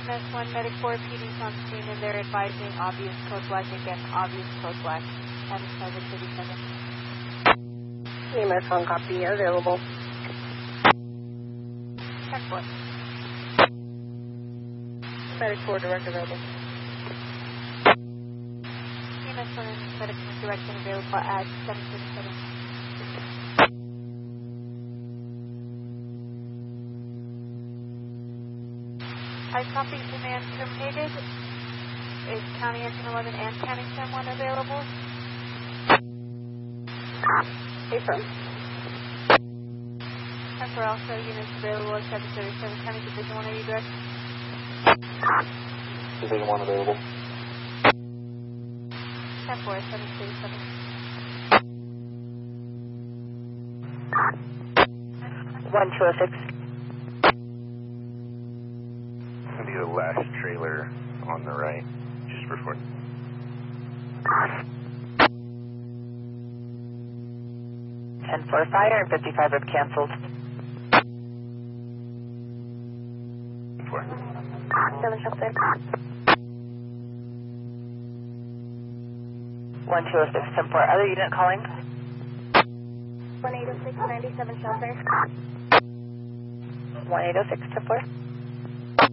EMS 1 Medic 4 PD's on scene and they're advising obvious code black again, obvious code black, and 737. EMS 1 copy, available. 10-4. Medic 4 direct available. EMS 1 and Medic 4 direct and available at 737. I copy demand terminated. Is County Engine 11 and Cannington 1 available? Affirm. And for also units available at 737 County Division 1, are you direct? Division 1 available. 10-4, 737. 1206. Be the last trailer on the right, just before. 10-4 fire and 55 have canceled. 4. 7 shelter. 1206, 10-4. Other unit calling? 1806, 97 shelter. 1806, 10-4.